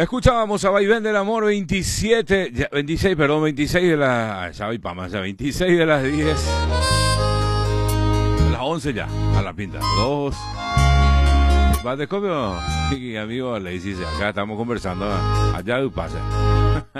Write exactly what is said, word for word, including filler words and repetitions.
Escuchábamos a Vaivén del Amor veintisiete, ya, veintiséis, perdón, veintiséis de las, ya voy para más, ya veintiséis de las diez, de las once ya, a la pinta, dos. ¿Vas de copio? Sí, amigo, le dices, acá estamos conversando, allá pasa.